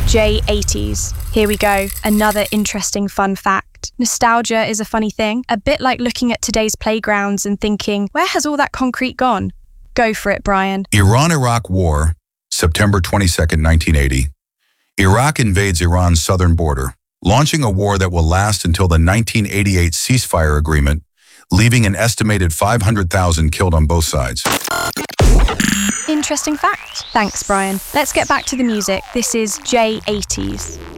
J80s. Here we go, another interesting fun fact. Nostalgia is a funny thing, a bit like looking at today's playgrounds and thinking, where has all that concrete gone? Go for it, Brian. Iran-Iraq War, September 22nd, 1980. Iraq invades Iran's southern border, launching a war that will last until the 1988 ceasefire agreement, leaving an estimated 500,000 killed on both sides. Interesting fact. Thanks, Brian. Let's get back to the music. This is J80s.